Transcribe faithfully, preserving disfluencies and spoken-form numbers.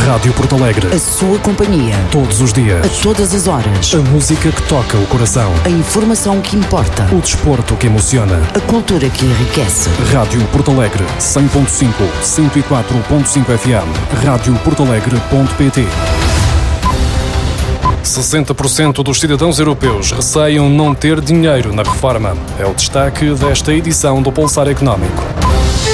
Rádio Porto Alegre. A sua companhia. Todos os dias. A todas as horas. A música que toca o coração. A informação que importa. O desporto que emociona. A cultura que enriquece. Rádio Porto Alegre, cem ponto cinco, cento e quatro ponto cinco F M. rádio porto alegre ponto pt. sessenta por cento dos cidadãos europeus receiam não ter dinheiro na reforma. É o destaque desta edição do Pulsar Económico.